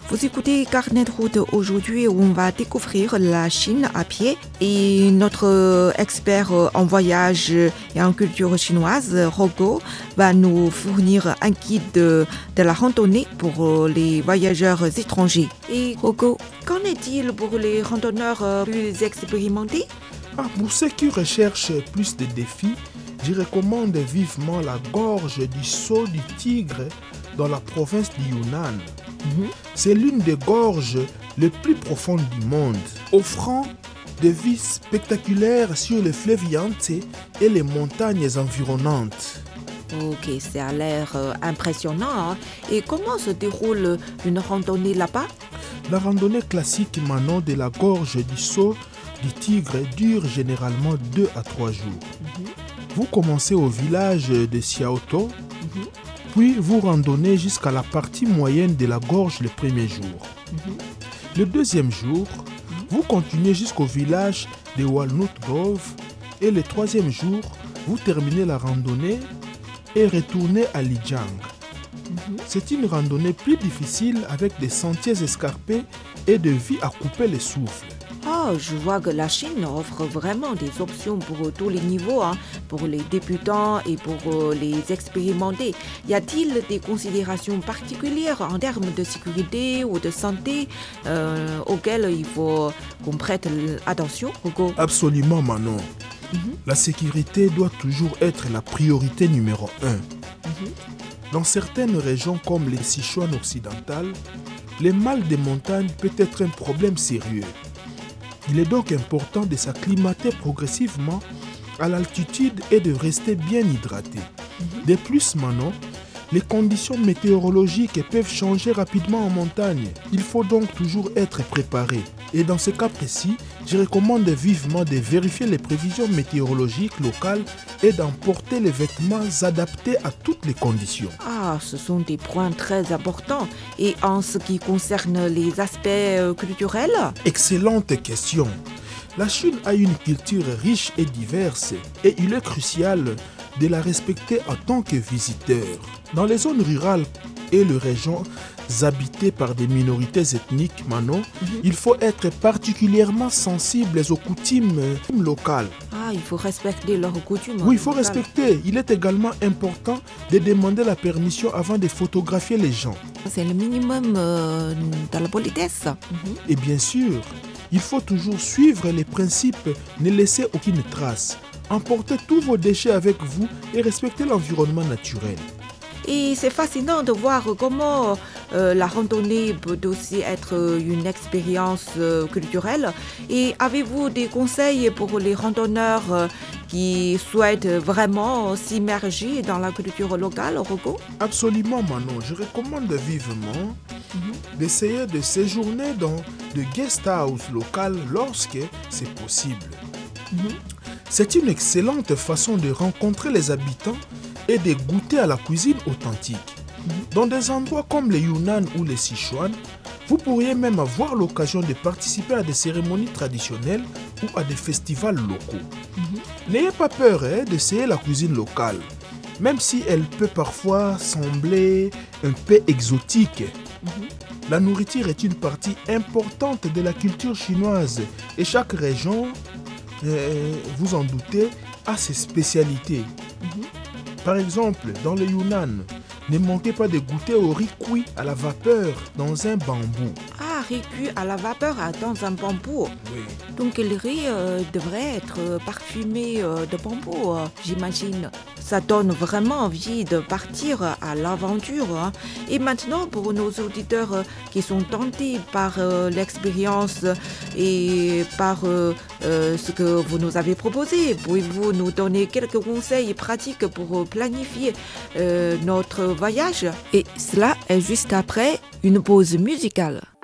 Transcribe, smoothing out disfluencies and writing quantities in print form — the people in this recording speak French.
Vous écoutez Carnet de route aujourd'hui où on va découvrir la Chine à pied et notre expert en voyage et en culture chinoise, Rogo, va nous fournir un guide de la randonnée pour les voyageurs étrangers. Et Rogo, qu'en est-il pour les randonneurs plus expérimentés? Pour ceux qui recherchent plus de défis, je recommande vivement la gorge du Saut du Tigre dans la province du Yunnan. C'est l'une des gorges les plus profondes du monde, offrant des vues spectaculaires sur le fleuve Yangtze et les montagnes environnantes. Ok, ça a l'air impressionnant. Et comment se déroule une randonnée là-bas? La randonnée classique manant de la gorge du Saut du Tigre dure généralement 2 à 3 jours. Vous commencez au village de Xiaotou, puis vous randonnez jusqu'à la partie moyenne de la gorge le premier jour. Le deuxième jour, vous continuez jusqu'au village de Walnut Grove et le troisième jour, vous terminez la randonnée et retournez à Lijiang. C'est une randonnée plus difficile avec des sentiers escarpés et de vie à couper le souffle. Je vois que la Chine offre vraiment des options pour tous les niveaux, pour les débutants et pour les expérimentés. Y a-t-il des considérations particulières en termes de sécurité ou de santé auxquelles il faut qu'on prête attention, Hugo? Absolument, Manon. La sécurité doit toujours être la priorité numéro 1. Dans certaines régions comme les Sichuan occidentales, le mal des montagnes peut être un problème sérieux. Il est donc important de s'acclimater progressivement à l'altitude et de rester bien hydraté. De plus, Manon, les conditions météorologiques peuvent changer rapidement en montagne. Il faut donc toujours être préparé. Et dans ce cas précis, je recommande vivement de vérifier les prévisions météorologiques locales et d'emporter les vêtements adaptés à toutes les conditions. Ce sont des points très importants. Et en ce qui concerne les aspects culturels? Excellente question. La Chine a une culture riche et diverse et il est crucial de la respecter en tant que visiteur. Dans les zones rurales et les régions habitées par des minorités ethniques, Manon, il faut être particulièrement sensible aux coutumes locales. Il faut respecter leurs coutumes. Oui, il faut respecter. Il est également important de demander la permission avant de photographier les gens. C'est le minimum dans la politesse. Et bien sûr, il faut toujours suivre les principes, ne laisser aucune trace. Emportez tous vos déchets avec vous et respectez l'environnement naturel. Et c'est fascinant de voir comment la randonnée peut aussi être une expérience culturelle. Et avez-vous des conseils pour les randonneurs qui souhaitent vraiment s'immerger dans la culture locale, Rogo? Absolument, Manon. Je recommande vivement d'essayer de séjourner dans de guest house locales lorsque c'est possible. C'est une excellente façon de rencontrer les habitants et de goûter à la cuisine authentique. Dans des endroits comme les Yunnan ou les Sichuan, vous pourriez même avoir l'occasion de participer à des cérémonies traditionnelles ou à des festivals locaux. N'ayez pas peur d'essayer la cuisine locale, même si elle peut parfois sembler un peu exotique. La nourriture est une partie importante de la culture chinoise et chaque région, vous en doutez, a ses spécialités. Par exemple, dans le Yunnan, ne manquez pas de goûter au riz cuit à la vapeur dans un bambou. Riz cuit à la vapeur dans un bambou. Oui. Donc le riz devrait être parfumé de bambou, j'imagine. Ça donne vraiment envie de partir à l'aventure. Et maintenant, pour nos auditeurs qui sont tentés par l'expérience et par ce que vous nous avez proposé, pouvez-vous nous donner quelques conseils pratiques pour planifier notre voyage? Et cela est juste après une pause musicale.